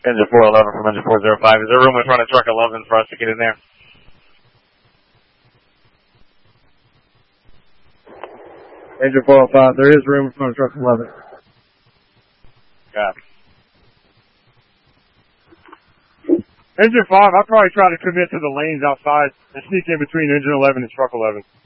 Engine 411 from engine 405. Is there room in front of truck 11 for us to get in there? Engine 405, there is room in front of truck 11. Copy. Engine 5, I'd probably try to commit to the lanes outside and sneak in between engine 11 and truck 11.